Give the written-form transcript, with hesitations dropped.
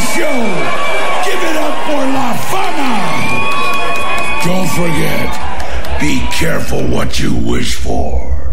show. Give it up for La Fama. Don't forget, be careful what you wish for.